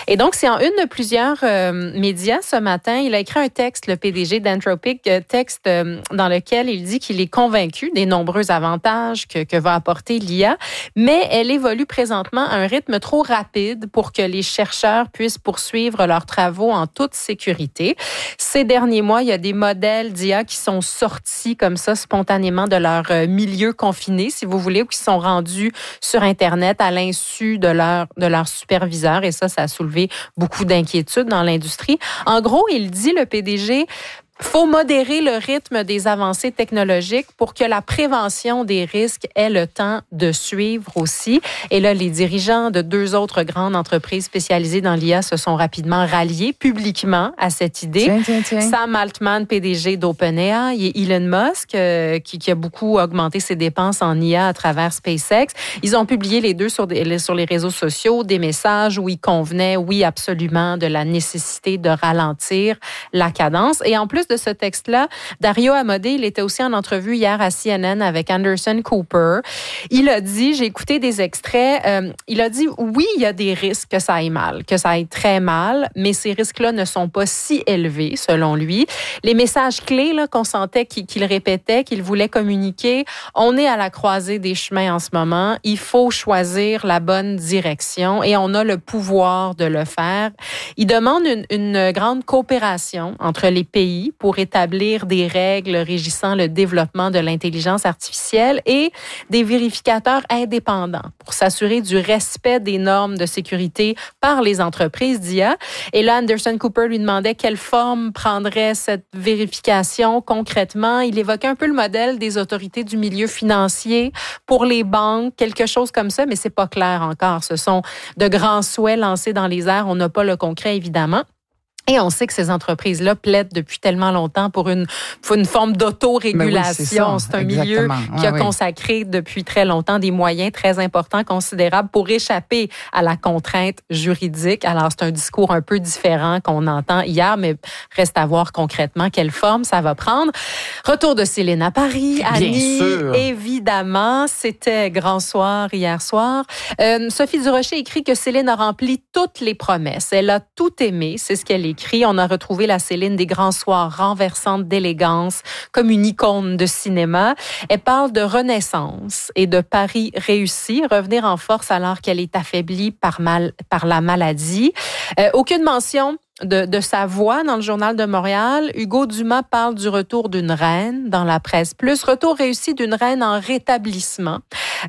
Et donc, c'est en une de plusieurs médias ce matin. Il a écrit un texte, le PDG d'Anthropic, texte dans lequel il dit qu'il est convaincu des nombreux avantages que va apporter l'IA, mais elle évolue présentement à un rythme trop rapide pour que les chercheurs puissent poursuivre leurs travaux en toute sécurité. Ces derniers mois, il y a des modèles d'IA qui sont sortis comme ça spontanément de leur milieu confiné, si vous voulez, ou qui sont rendus sur Internet à l'insu de leur superviseur. Et ça a soulevé beaucoup d'inquiétudes dans l'industrie. En gros, il dit, le PDG, faut modérer le rythme des avancées technologiques pour que la prévention des risques ait le temps de suivre aussi. Et là, les dirigeants de 2 autres grandes entreprises spécialisées dans l'IA se sont rapidement ralliés publiquement à cette idée. Tiens. Sam Altman, PDG d'OpenAI, et Elon Musk, qui a beaucoup augmenté ses dépenses en IA à travers SpaceX. Ils ont publié les deux sur les réseaux sociaux des messages où ils convenaient, oui, absolument, de la nécessité de ralentir la cadence. Et en plus de ce texte-là, Dario Amodei, il était aussi en entrevue hier à CNN avec Anderson Cooper. Il a dit, j'ai écouté des extraits, il a dit, oui, il y a des risques que ça aille mal, que ça aille très mal, mais ces risques-là ne sont pas si élevés, selon lui. Les messages clés là, qu'on sentait qu'il répétait, qu'il voulait communiquer, on est à la croisée des chemins en ce moment. Il faut choisir la bonne direction et on a le pouvoir de le faire. Il demande une grande coopération entre les pays pour établir des règles régissant le développement de l'intelligence artificielle et des vérificateurs indépendants pour s'assurer du respect des normes de sécurité par les entreprises d'IA. Et là, Anderson Cooper lui demandait quelle forme prendrait cette vérification concrètement. Il évoquait un peu le modèle des autorités du milieu financier pour les banques, quelque chose comme ça, mais c'est pas clair encore. Ce sont de grands souhaits lancés dans les airs. On n'a pas le concret, évidemment. Et on sait que ces entreprises-là plaident depuis tellement longtemps pour une forme d'autorégulation. Oui, c'est un milieu qui a consacré depuis très longtemps des moyens très importants, considérables pour échapper à la contrainte juridique. Alors, c'est un discours un peu différent qu'on entend hier, mais reste à voir concrètement quelle forme ça va prendre. Retour de Céline à Paris, Annie, évidemment. C'était grand soir hier soir. Sophie Durocher écrit que Céline a rempli toutes les promesses. Elle a tout aimé, c'est ce qu'elle écrit. On a retrouvé la Céline des grands soirs, renversante d'élégance, comme une icône de cinéma. Elle parle de renaissance et de paris réussis, revenir en force alors qu'elle est affaiblie par la maladie. Aucune mention de sa voix dans le Journal de Montréal. Hugo Dumas parle du retour d'une reine dans la presse plus. Retour réussi d'une reine en rétablissement.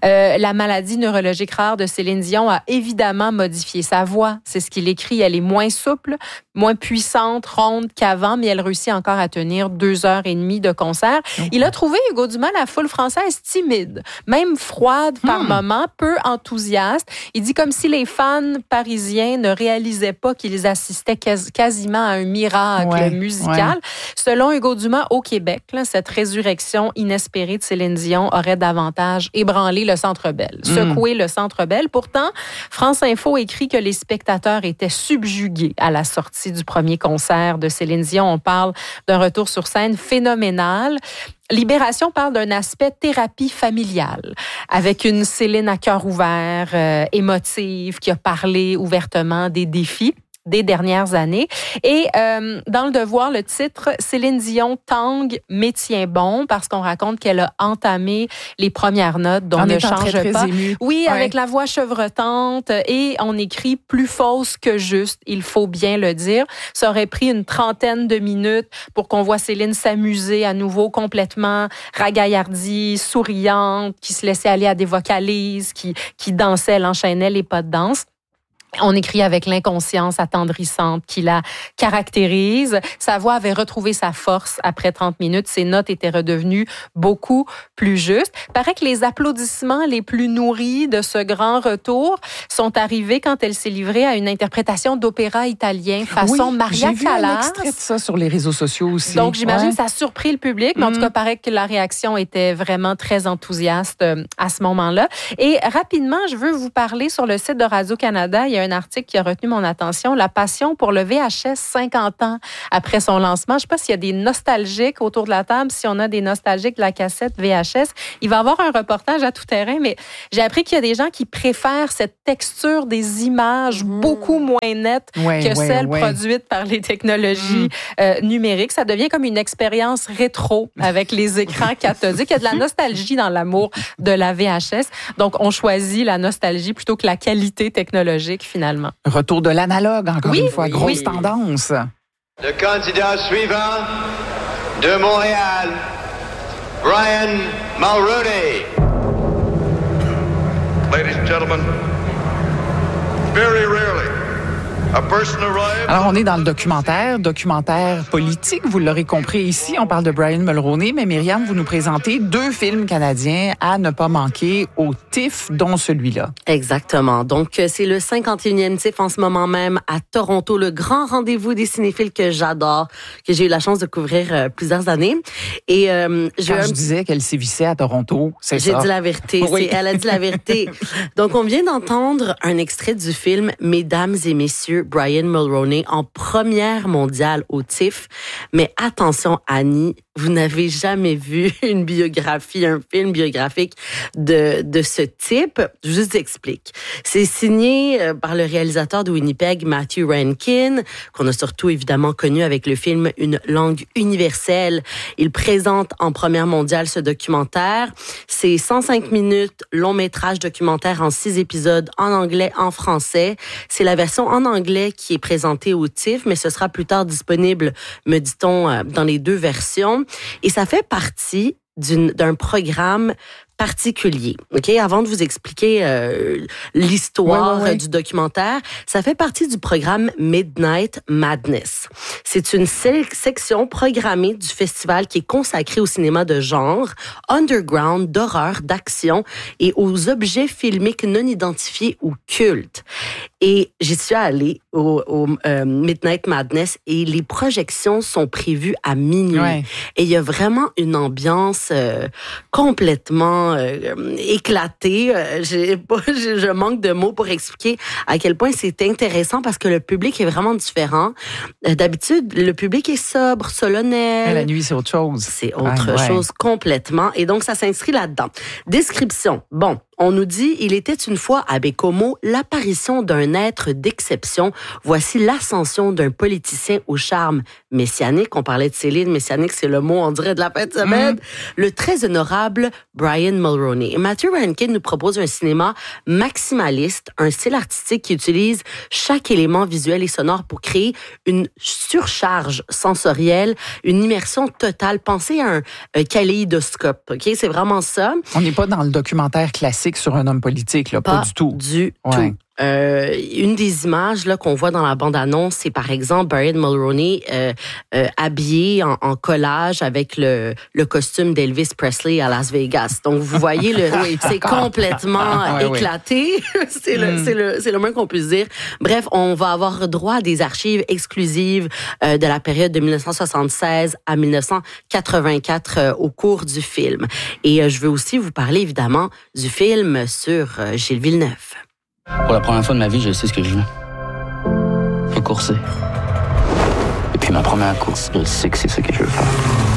La maladie neurologique rare de Céline Dion a évidemment modifié sa voix. C'est ce qu'il écrit. Elle est moins souple, moins puissante, ronde qu'avant, mais elle réussit encore à tenir 2h30 de concert. Il a trouvé, Hugo Dumas, la foule française timide, même froide par moments, peu enthousiaste. Il dit comme si les fans parisiens ne réalisaient pas qu'ils assistaient quasiment à un miracle musical. Selon Hugo Dumas, au Québec, là, cette résurrection inespérée de Céline Dion aurait davantage ébranlé le Centre Bell, secoué le Centre Bell. Pourtant, France Info écrit que les spectateurs étaient subjugués à la sortie du premier concert de Céline Dion. On parle d'un retour sur scène phénoménal. Libération parle d'un aspect thérapie familiale, avec une Céline à cœur ouvert, émotive, qui a parlé ouvertement des défis des dernières années. Et dans Le Devoir, le titre, Céline Dion tangue mais tient bon, parce qu'on raconte qu'elle a entamé les premières notes dont ne change pas. Émue. Oui, avec la voix chevrotante, et on écrit plus fausse que juste, il faut bien le dire. Ça aurait pris une 30aine de minutes pour qu'on voit Céline s'amuser à nouveau, complètement ragaillardie, souriante, qui se laissait aller à des vocalises, qui dansait, elle enchaînait les pas de danse. On écrit avec l'inconscience attendrissante qui la caractérise. Sa voix avait retrouvé sa force après 30 minutes. Ses notes étaient redevenues beaucoup plus justes. Paraît que les applaudissements les plus nourris de ce grand retour sont arrivés quand elle s'est livrée à une interprétation d'opéra italien façon Maria Callas. J'ai vu un extrait de ça sur les réseaux sociaux aussi. Donc, j'imagine que ça a surpris le public. Mais en tout cas, paraît que la réaction était vraiment très enthousiaste à ce moment-là. Et rapidement, je veux vous parler sur le site de Radio-Canada. Il y a a un article qui a retenu mon attention, la passion pour le VHS 50 ans après son lancement. Je ne sais pas s'il y a des nostalgiques autour de la table, si on a des nostalgiques de la cassette VHS. Il va y avoir un reportage à tout terrain, mais j'ai appris qu'il y a des gens qui préfèrent cette texture des images beaucoup moins nette que celle produite par les technologies numériques. Ça devient comme une expérience rétro avec les écrans cathodiques. Il y a de la nostalgie dans l'amour de la VHS. Donc, on choisit la nostalgie plutôt que la qualité technologique, finalement. Retour de l'analogue, encore une fois. Grosse tendance. Le candidat suivant de Montréal, Brian Mulroney. Ladies and gentlemen, very rarely a person arrives. Alors, on est dans le documentaire politique. Vous l'aurez compris ici, on parle de Brian Mulroney, mais Myriam, vous nous présentez 2 films canadiens à ne pas manquer au TIFF, dont celui-là. Exactement. Donc, c'est le 51e TIFF en ce moment même à Toronto, le grand rendez-vous des cinéphiles que j'adore, que j'ai eu la chance de couvrir plusieurs années. Et je disais qu'elle sévissait à Toronto, c'est ça? J'ai dit la vérité. Elle a dit la vérité. Donc, on vient d'entendre un extrait du film « Mesdames et messieurs », Brian Mulroney en première mondiale au TIFF. Mais attention, Annie, vous n'avez jamais vu un film biographique de ce type. Je vous explique. C'est signé par le réalisateur de Winnipeg, Matthew Rankin, qu'on a surtout évidemment connu avec le film Une langue universelle. Il présente en première mondiale ce documentaire. C'est 105 minutes, long métrage documentaire en 6 épisodes en anglais, en français. C'est la version en anglais qui est présentée au TIFF, mais ce sera plus tard disponible, me dit-on, dans les 2 versions. Et ça fait partie d'un programme particulier. OK? Avant de vous expliquer l'histoire du documentaire, ça fait partie du programme Midnight Madness. C'est une section programmée du festival qui est consacrée au cinéma de genre, underground, d'horreur, d'action et aux objets filmiques non identifiés ou cultes. Et j'y suis allée au Midnight Madness et les projections sont prévues à minuit. Ouais. Et il y a vraiment une ambiance complètement éclatée. Je manque de mots pour expliquer à quel point c'est intéressant parce que le public est vraiment différent. D'habitude, le public est sobre, solennel. Et la nuit, c'est autre chose. C'est autre chose complètement. Et donc, ça s'inscrit là-dedans. Description. Bon. On nous dit, il était une fois à Bécomo l'apparition d'un être d'exception. Voici l'ascension d'un politicien au charme messianique. On parlait de Céline, messianique, c'est le mot, on dirait, de la fin de semaine. Le très honorable Brian Mulroney. Et Matthew Rankin nous propose un cinéma maximaliste, un style artistique qui utilise chaque élément visuel et sonore pour créer une surcharge sensorielle, une immersion totale. Pensez à un kaléidoscope, OK? C'est vraiment ça. On n'est pas dans le documentaire classique sur un homme politique, là, pas du tout. Du tout. Une des images là qu'on voit dans la bande-annonce, c'est par exemple Brian Mulroney habillé en collage avec le costume d'Elvis Presley à Las Vegas. Donc vous voyez, c'est complètement éclaté. C'est le moins qu'on puisse dire. Bref, on va avoir droit à des archives exclusives de la période de 1976 à 1984 au cours du film. Et je veux aussi vous parler évidemment du film sur Gilles Villeneuve. Pour la première fois de ma vie, je sais ce que je veux. Je veux courser. Et puis ma première course, je sais que c'est ce que je veux faire.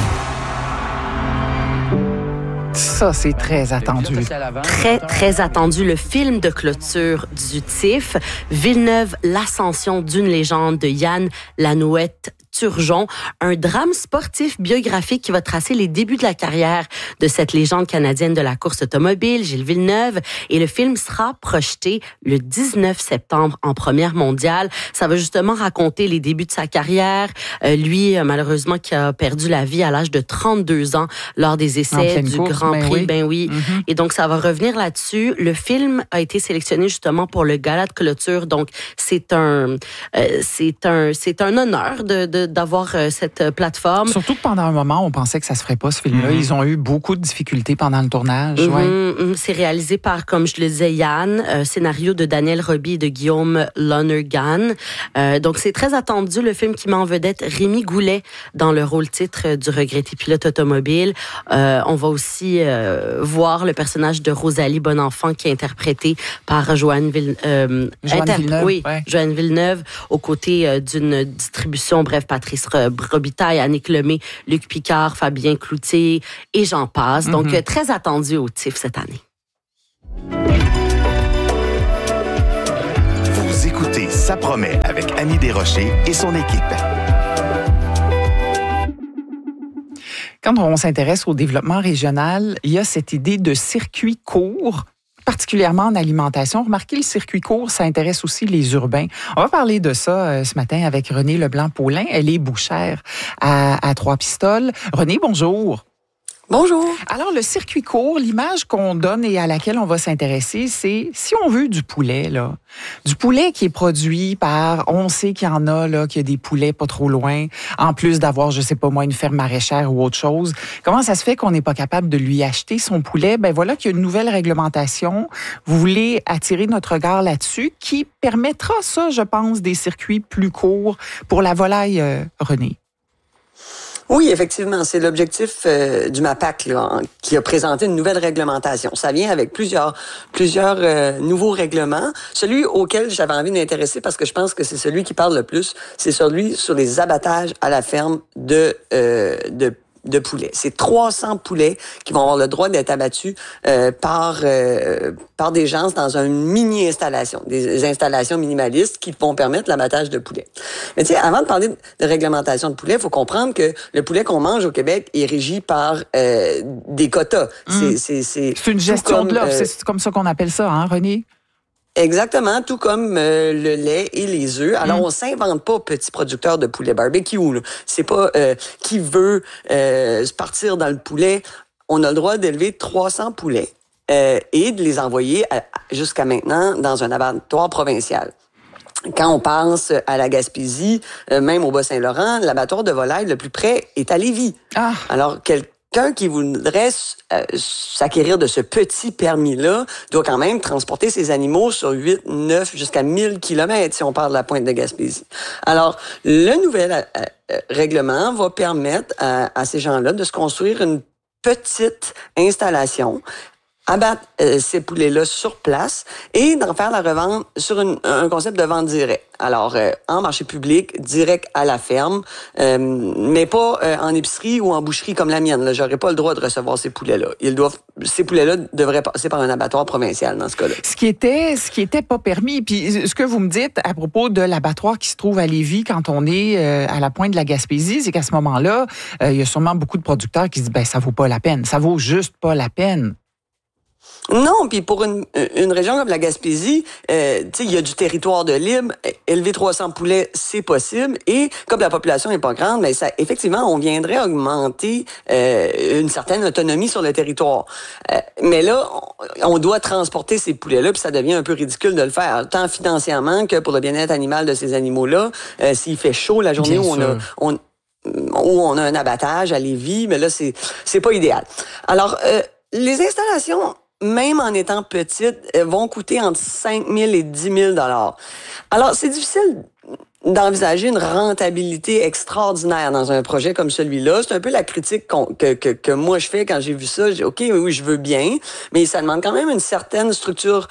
Ça, c'est très attendu. Très, très attendu. Le film de clôture du TIFF, Villeneuve, l'ascension d'une légende de Yann Lanouette-Turgeon, un drame sportif biographique qui va tracer les débuts de la carrière de cette légende canadienne de la course automobile, Gilles Villeneuve, et le film sera projeté le 19 septembre en première mondiale. Ça va justement raconter les débuts de sa carrière. Lui, malheureusement, qui a perdu la vie à l'âge de 32 ans lors des essais du Grand Prix. Ben oui. Mm-hmm. Et donc, ça va revenir là-dessus. Le film a été sélectionné justement pour le gala de clôture. Donc, c'est un honneur de d'avoir cette plateforme. Surtout que pendant un moment, on pensait que ça se ferait pas, ce film-là. Ils ont eu beaucoup de difficultés pendant le tournage. C'est réalisé par, comme je le disais, Yann, scénario de Daniel Roby et de Guillaume Lonergan. Donc, c'est très attendu, le film qui met en vedette Rémi Goulet dans le rôle titre du regretté pilote automobile. On va aussi voir le personnage de Rosalie Bonenfant qui est interprétée par Joanne Villeneuve. Joanne Villeneuve, aux côtés d'une distribution, Patrice Robitaille, Annick Lemay, Luc Picard, Fabien Cloutier et j'en passe. Donc, très attendu au TIFF cette année. Vous écoutez Ça promet avec Annie Desrochers et son équipe. Quand on s'intéresse au développement régional, il y a cette idée de circuit court, particulièrement en alimentation. Remarquez, le circuit court, ça intéresse aussi les urbains. On va parler de ça ce matin avec Renée Leblanc-Paulin. Elle est bouchère à Trois-Pistoles. Renée, bonjour. Bonjour. Alors, le circuit court, l'image qu'on donne et à laquelle on va s'intéresser, c'est, si on veut du poulet, là, du poulet qui est produit par, on sait qu'il y en a, là, qu'il y a des poulets pas trop loin, en plus d'avoir, je sais pas moi, une ferme maraîchère ou autre chose. Comment ça se fait qu'on n'est pas capable de lui acheter son poulet? Ben voilà qu'il y a une nouvelle réglementation. Vous voulez attirer notre regard là-dessus, qui permettra ça, je pense, des circuits plus courts pour la volaille, Renée. Oui, effectivement, c'est l'objectif du MAPAC là, qui a présenté une nouvelle réglementation. Ça vient avec plusieurs nouveaux règlements. Celui auquel j'avais envie de m'intéresser parce que je pense que c'est celui qui parle le plus, c'est celui sur les abattages à la ferme de poulets. C'est 300 poulets qui vont avoir le droit d'être abattus par des gens dans une mini-installation, des installations minimalistes qui vont permettre l'abattage de poulets. Mais tu sais, avant de parler de réglementation de poulet, il faut comprendre que le poulet qu'on mange au Québec est régi par des quotas. C'est une gestion de l'offre, c'est comme ça qu'on appelle ça, hein, Renée? Exactement, tout comme le lait et les œufs. Alors, on s'invente pas petits producteurs de poulet barbecue. Là. C'est pas qui veut partir dans le poulet. On a le droit d'élever 300 poulets et de les envoyer jusqu'à maintenant dans un abattoir provincial. Quand on pense à la Gaspésie, même au Bas-Saint-Laurent, l'abattoir de volaille le plus près est à Lévis. Ah. Alors, quelqu'un qui voudrait s'acquérir de ce petit permis-là doit quand même transporter ses animaux sur 8, 9, jusqu'à 1000 kilomètres si on parle de la pointe de Gaspésie. Alors, le nouvel règlement va permettre à ces gens-là de se construire une petite installation, abattre ces poulets-là sur place et d'en faire la revente sur un concept de vente directe. Alors, en marché public, direct à la ferme, mais pas en épicerie ou en boucherie comme la mienne. Là, j'aurais pas le droit de recevoir ces poulets-là. Ces poulets-là devraient passer par un abattoir provincial dans ce cas-là. Ce qui était pas permis. Puis, ce que vous me dites à propos de l'abattoir qui se trouve à Lévis quand on est à la pointe de la Gaspésie, c'est qu'à ce moment-là, il y a sûrement beaucoup de producteurs qui se disent, ben, ça vaut pas la peine. Ça vaut juste pas la peine. Non, puis pour une région comme la Gaspésie, il y a du territoire de libre. Élever 300 poulets, c'est possible. Et comme la population n'est pas grande, mais ça, effectivement, on viendrait augmenter une certaine autonomie sur le territoire. Mais là, on doit transporter ces poulets-là, puis ça devient un peu ridicule de le faire, tant financièrement que pour le bien-être animal de ces animaux-là. S'il fait chaud la journée où on a un abattage à Lévis, mais là, c'est pas idéal. Alors, les installations, même en étant petites, vont coûter entre 5 000 et 10 000 $. Alors, c'est difficile d'envisager une rentabilité extraordinaire dans un projet comme celui-là. C'est un peu la critique que moi je fais quand j'ai vu ça. J'ai dit, OK, oui, je veux bien, mais ça demande quand même une certaine structure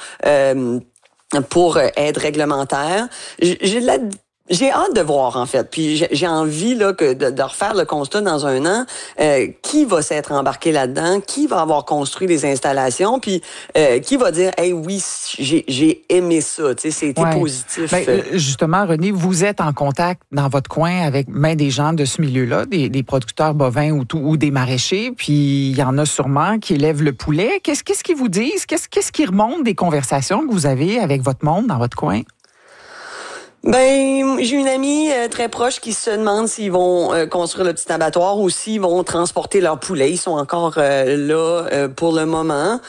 pour être réglementaire. J'ai hâte de voir, en fait. Puis j'ai envie là de refaire le constat dans un an. Qui va s'être embarqué là-dedans? Qui va avoir construit les installations? Puis qui va dire, hey, oui, j'ai aimé ça. Tu sais, c'était positif. Ben, justement, Renée, vous êtes en contact dans votre coin avec même des gens de ce milieu-là, des producteurs bovins ou des maraîchers. Puis il y en a sûrement qui élèvent le poulet. Qu'est-ce qu'ils vous disent? Qu'est-ce qui remonte des conversations que vous avez avec votre monde dans votre coin? Ben, j'ai une amie très proche qui se demande s'ils vont construire le petit abattoir ou s'ils vont transporter leurs poulets. Ils sont encore là pour le moment.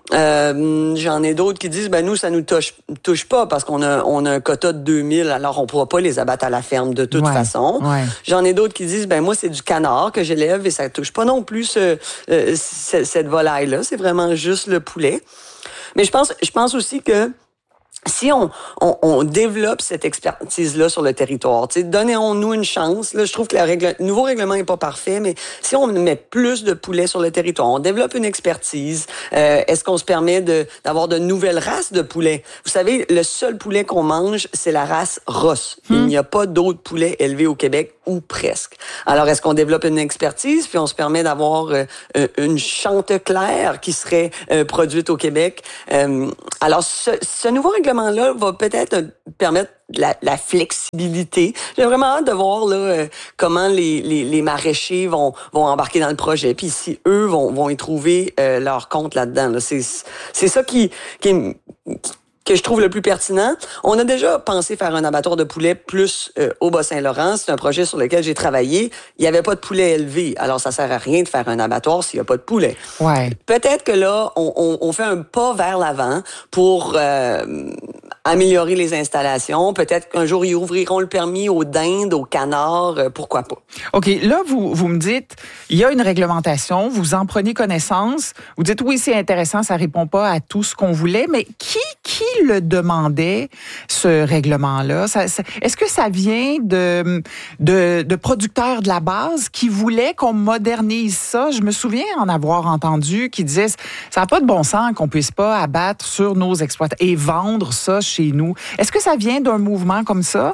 J'en ai d'autres qui disent, nous, ça nous touche pas parce qu'on a un quota de 2000, alors on pourra pas les abattre à la ferme de toute façon. Ouais. J'en ai d'autres qui disent, moi, c'est du canard que j'élève et ça touche pas non plus cette volaille-là. C'est vraiment juste le poulet. Mais je pense aussi que si on développe cette expertise-là sur le territoire, donnons-nous une chance. Là, je trouve que le nouveau règlement n'est pas parfait, mais si on met plus de poulets sur le territoire, on développe une expertise, est-ce qu'on se permet d'avoir de nouvelles races de poulets? Vous savez, le seul poulet qu'on mange, c'est la race Ross. Il n'y a pas d'autres poulets élevés au Québec, ou presque. Alors, est-ce qu'on développe une expertise, puis on se permet d'avoir une Chanteclair qui serait produite au Québec? Alors, ce nouveau règlement-là va peut-être permettre la flexibilité. J'ai vraiment hâte de voir là comment les maraîchers vont embarquer dans le projet, puis si eux vont y trouver leur compte là-dedans. Là. C'est ça que je trouve le plus pertinent. On a déjà pensé faire un abattoir de poulet plus au Bas-Saint-Laurent. C'est un projet sur lequel j'ai travaillé. Il n'y avait pas de poulet élevé. Alors, ça sert à rien de faire un abattoir s'il n'y a pas de poulet. Ouais. Peut-être que là, on fait un pas vers l'avant pour améliorer les installations. Peut-être qu'un jour, ils ouvriront le permis aux dindes, aux canards. Pourquoi pas? OK. Là, vous me dites, il y a une réglementation. Vous en prenez connaissance. Vous dites, oui, c'est intéressant, ça répond pas à tout ce qu'on voulait. Mais qui le demandait, ce règlement-là? Est-ce que ça vient de producteurs de la base qui voulaient qu'on modernise ça? Je me souviens en avoir entendu qui disaient, ça n'a pas de bon sens qu'on puisse pas abattre sur nos exploitations et vendre ça chez nous. Est-ce que ça vient d'un mouvement comme ça?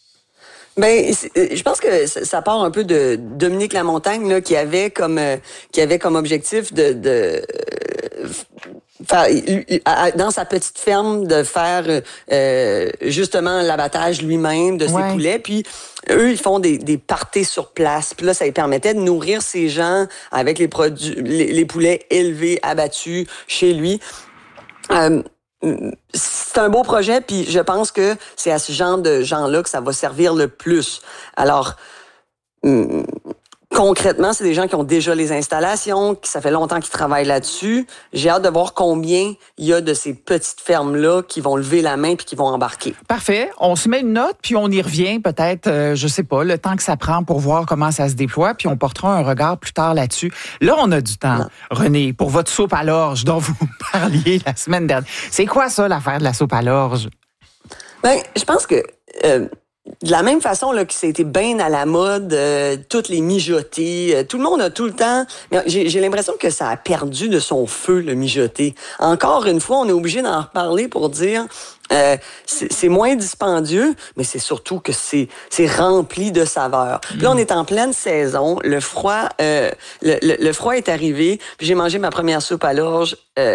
Je pense que ça part un peu de Dominique Lamontagne là, qui avait comme objectif de dans sa petite ferme de faire justement l'abattage lui-même de ses poulets. Puis eux, ils font des parties sur place. Puis là, ça lui permettait de nourrir ces gens avec les produits, les poulets élevés, abattus chez lui. C'est un beau projet, puis je pense que c'est à ce genre de gens-là que ça va servir le plus. Alors, concrètement, c'est des gens qui ont déjà les installations, qui ça fait longtemps qu'ils travaillent là-dessus. J'ai hâte de voir combien il y a de ces petites fermes-là qui vont lever la main puis qui vont embarquer. Parfait. On se met une note, puis on y revient peut-être, je sais pas, le temps que ça prend pour voir comment ça se déploie, puis on portera un regard plus tard là-dessus. Là, on a du temps, non. René, pour votre soupe à l'orge dont vous parliez la semaine dernière. C'est quoi ça, l'affaire de la soupe à l'orge? Je pense que... de la même façon là que c'était bien à la mode, toutes les mijotés, tout le monde a tout le temps. Mais j'ai l'impression que ça a perdu de son feu le mijoté. Encore une fois, on est obligé d'en reparler pour dire c'est moins dispendieux, mais c'est surtout que c'est rempli de saveurs. Là, on est en pleine saison, le froid le froid est arrivé, puis j'ai mangé ma première soupe à l'orge.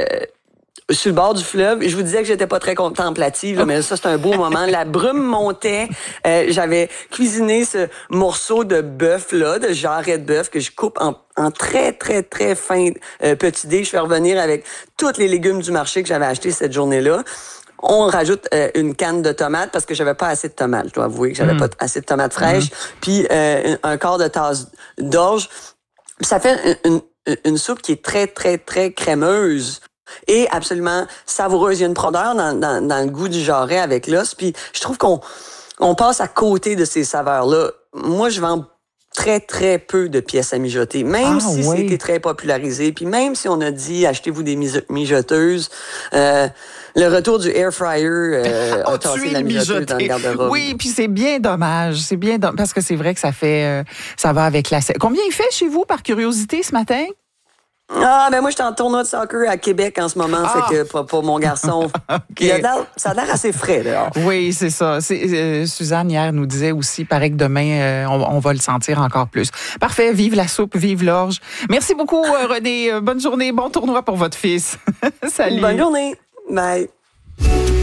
Sur le bord du fleuve, je vous disais que j'étais pas très contemplative, là, mais ça, c'est un beau moment. La brume montait. J'avais cuisiné ce morceau de bœuf, là, de jarret de bœuf que je coupe en très, très, très fin petits dés. Je fais revenir avec tous les légumes du marché que j'avais achetés cette journée-là. On rajoute une canne de tomates parce que j'avais pas assez de tomates. Je dois avouer que j'avais pas assez de tomates fraîches. Puis un quart de tasse d'orge. Ça fait une soupe qui est très, très, très crémeuse. Et absolument savoureuse. Il y a une profondeur dans le goût du jarret avec l'os. Puis je trouve qu'on passe à côté de ces saveurs-là. Moi, je vends très, très peu de pièces à mijoter. Même si c'était très popularisé. Puis même si on a dit achetez-vous des mijoteuses. Le retour du air fryer a tassé la mijoteuse dans le garde-robe. Oui, puis c'est bien dommage. C'est bien parce que c'est vrai que ça va avec la... Combien il fait chez vous, par curiosité, ce matin? Moi, j'étais en tournoi de soccer à Québec en ce moment, fait que pour mon garçon, okay. Ça a l'air assez frais, dehors. Oui, c'est ça. Suzanne, hier, nous disait aussi, paraît que demain, on va le sentir encore plus. Parfait. Vive la soupe, vive l'orge. Merci beaucoup, René. Bonne journée, bon tournoi pour votre fils. Salut. Bonne journée. Bye.